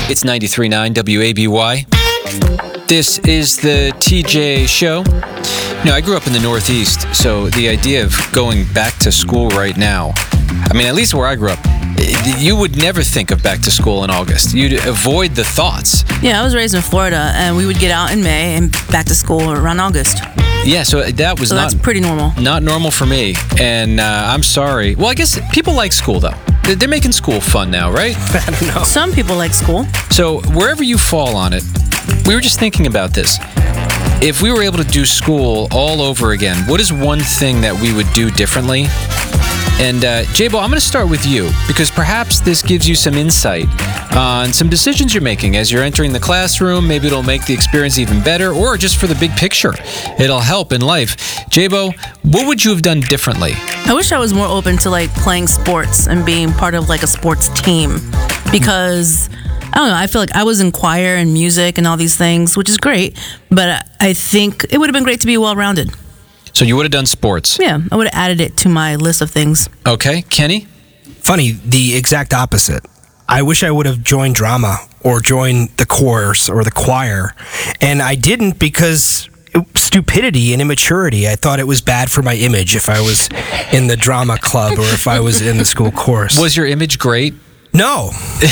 It's 93.9 WABY. This is the TJ Show. I grew up in the Northeast, so the idea of going back to school right now, at least where I grew up, you would never think of back to school in August. You'd avoid the thoughts. Yeah, I was raised in Florida, and we would get out in May and back to school around August. Yeah, so that's pretty normal. Not normal for me, and I'm sorry. Well, I guess people like school, though. They're making school fun now, right? I don't know. Some people like school. So wherever you fall on it, we were just thinking about this. If we were able to do school all over again, what is one thing that we would do differently? And J-Bo, I'm going to start with you, because perhaps this gives you some insight on some decisions you're making as you're entering the classroom. Maybe it'll make the experience even better, or just for the big picture, it'll help in life. J-Bo, what would you have done differently? I wish I was more open to playing sports and being part of a sports team, because I don't know, I feel like I was in choir and music and all these things, which is great, but I think it would have been great to be well-rounded. So you would have done sports? Yeah, I would have added it to my list of things. Okay, Kenny? Funny, the exact opposite. I wish I would have joined drama or joined the chorus or the choir, and I didn't because stupidity and immaturity. I thought it was bad for my image if I was in the drama club or if I was in the school chorus. Was your image great? No.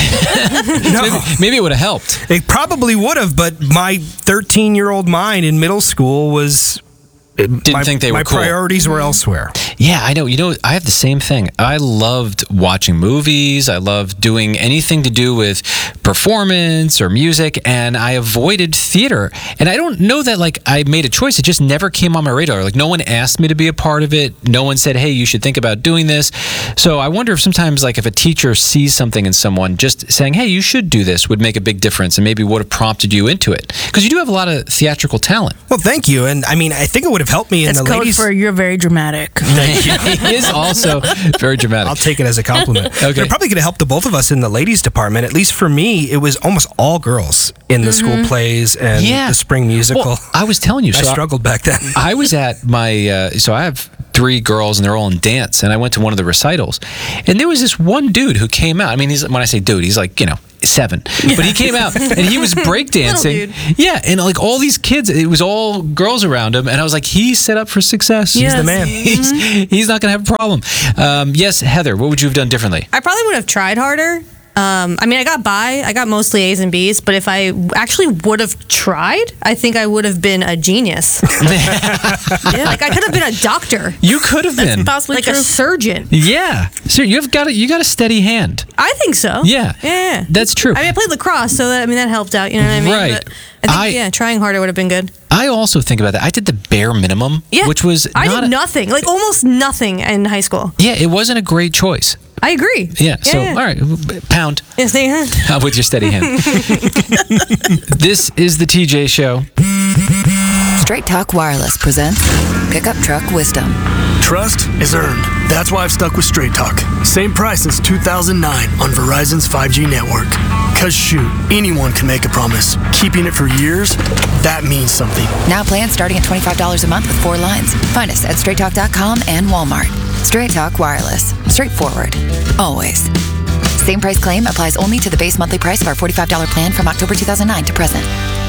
No. Maybe it would have helped. It probably would have, but my 13-year-old mind in middle school was... Didn't think they were cool. My priorities were elsewhere. Yeah, I know. I have the same thing. I loved watching movies. I loved doing anything to do with performance or music, and I avoided theater. And I don't know that I made a choice. It just never came on my radar. No one asked me to be a part of it. No one said, hey, you should think about doing this. So I wonder if sometimes if a teacher sees something in someone, just saying, hey, you should do this would make a big difference and maybe would have prompted you into it. Because you do have a lot of theatrical talent. Well, thank you. And I think it would have helped me in the ladies. It's code for you're very dramatic. Thank you. He is also very dramatic. I'll take it as a compliment. Okay. But it probably could have helped the both of us in the ladies department. At least for me, it was almost all girls in the school plays and the spring musical. Well, I was telling you. I struggled back then. I was at my, so I have 3 girls and they're all in dance, and I went to one of the recitals, and there was this one dude who came out. He's, when I say dude, he's 7, but he came out and he was breakdancing. Yeah, and all these kids, it was all girls around him, and I was like, he's set up for success. Yes. He's the man. He's not going to have a problem. Yes, Heather, what would you have done differently? I probably would have tried harder. I got by. I got mostly A's and B's, but if I actually would have tried, I think I would have been a genius. Yeah, I could have been a doctor. You could have been. Possibly a surgeon. Yeah. So you got a steady hand. I think so. Yeah. Yeah. That's true. I played lacrosse, so that helped out. You know what I mean? Right. But I think, trying harder would have been good. I also think about that. I did the bare minimum, which was I did nothing, almost nothing in high school. Yeah, it wasn't a great choice. I agree. Yeah. So, all right, pound. Yes, they have. With your steady hand. This is the TJ Show. Straight Talk Wireless presents Pickup Truck Wisdom. Trust is earned. That's why I've stuck with Straight Talk. Same price since 2009 on Verizon's 5G network. Cause shoot, anyone can make a promise. Keeping it for years, that means something. Now plans starting at $25 a month with 4 lines. Find us at straighttalk.com and Walmart. Straight Talk Wireless. Straightforward. Always. Same price claim applies only to the base monthly price of our $45 plan from October 2009 to present.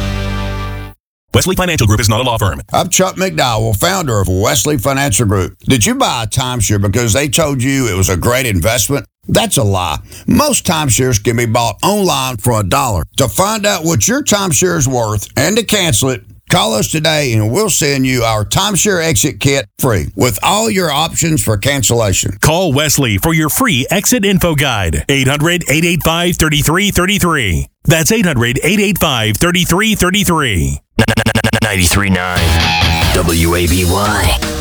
Wesley Financial Group is not a law firm. I'm Chuck McDowell, founder of Wesley Financial Group. Did you buy a timeshare because they told you it was a great investment? That's a lie. Most timeshares can be bought online for $1. To find out what your timeshare is worth and to cancel it, call us today and we'll send you our timeshare exit kit free with all your options for cancellation. Call Wesley for your free exit info guide. 800-885-3333. That's 800-885-3333. 93.9 WABY.